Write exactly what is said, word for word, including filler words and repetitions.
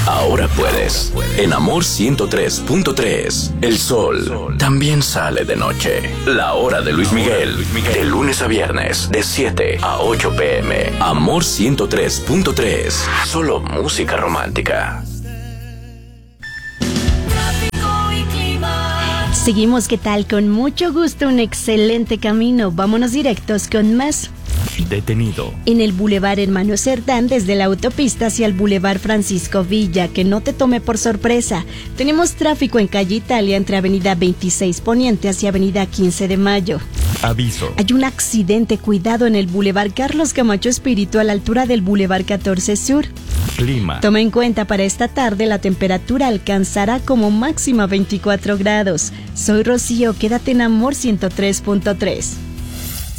ahora puedes. En Amor ciento tres punto tres, el sol también sale de noche. La hora de Luis Miguel, de lunes a viernes, de siete a ocho pm. Amor ciento tres punto tres, solo música romántica. Seguimos, ¿qué tal? Con mucho gusto, un excelente camino. Vámonos directos con más. Detenido. En el Boulevard Hermano Cerdán, desde la autopista hacia el Boulevard Francisco Villa, que no te tome por sorpresa. Tenemos tráfico en calle Italia entre avenida veintiséis Poniente hacia avenida quince de mayo. Aviso. Hay un accidente, cuidado en el Boulevard Carlos Camacho Espíritu a la altura del Boulevard catorce Sur. Clima. Toma en cuenta, para esta tarde la temperatura alcanzará como máxima veinticuatro grados. Soy Rocío, quédate en Amor ciento tres punto tres.